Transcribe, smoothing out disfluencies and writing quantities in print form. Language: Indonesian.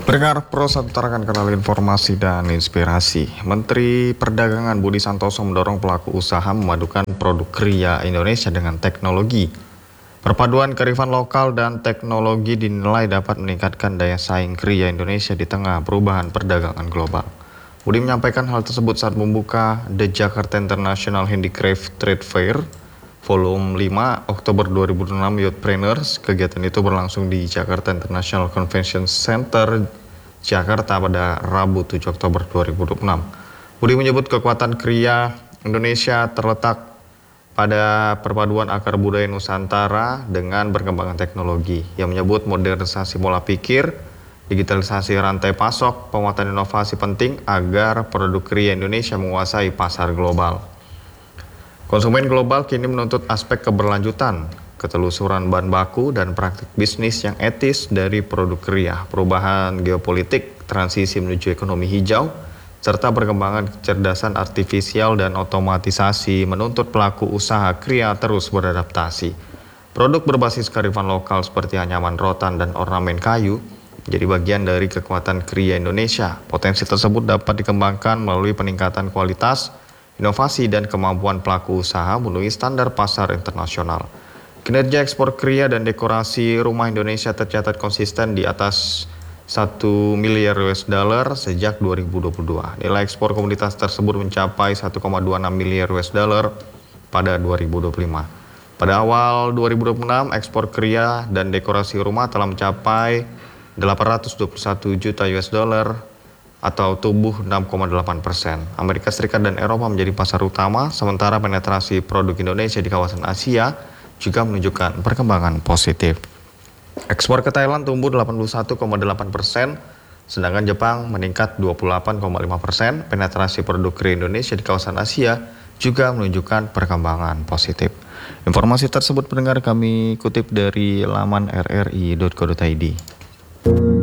Pendengar Pro 1 utarakan kanal informasi dan inspirasi. Menteri Perdagangan Budi Santoso mendorong pelaku usaha memadukan produk kria Indonesia dengan teknologi. Perpaduan kearifan lokal dan teknologi dinilai dapat meningkatkan daya saing kria Indonesia di tengah perubahan perdagangan global. Budi menyampaikan hal tersebut saat membuka The Jakarta International Handicraft Trade Fair Volume 5 Oktober 2006 Youthpreneurs. Kegiatan itu berlangsung di Jakarta International Convention Center, Jakarta pada Rabu 7 Oktober 2026. Budi menyebut kekuatan kria Indonesia terletak pada perpaduan akar budaya Nusantara dengan perkembangan teknologi. Yang menyebut modernisasi pola pikir, digitalisasi rantai pasok, penguatan inovasi penting agar produk kria Indonesia menguasai pasar global. Konsumen global kini menuntut aspek keberlanjutan, ketelusuran bahan baku, dan praktik bisnis yang etis dari produk kria. Perubahan geopolitik, transisi menuju ekonomi hijau, serta perkembangan kecerdasan artifisial dan otomatisasi menuntut pelaku usaha kria terus beradaptasi. Produk berbasis kearifan lokal seperti anyaman rotan dan ornamen kayu menjadi bagian dari kekuatan kria Indonesia. Potensi tersebut dapat dikembangkan melalui peningkatan kualitas, inovasi, dan kemampuan pelaku usaha memenuhi standar pasar internasional. Kinerja ekspor kria dan dekorasi rumah Indonesia tercatat konsisten di atas 1 miliar US dollar sejak 2022. Nilai ekspor komoditas tersebut mencapai 1,26 miliar US dollar pada 2025. Pada awal 2026, ekspor kria dan dekorasi rumah telah mencapai 821 juta US dollar atau tumbuh 6,8%. Amerika Serikat dan Eropa menjadi pasar utama, sementara penetrasi produk Indonesia di kawasan Asia juga menunjukkan perkembangan positif. Ekspor ke Thailand tumbuh 81,8%, sedangkan Jepang meningkat 28,5%. Penetrasi produk kria Indonesia di kawasan Asia juga menunjukkan perkembangan positif. Informasi tersebut pendengar kami kutip dari laman rri.co.id.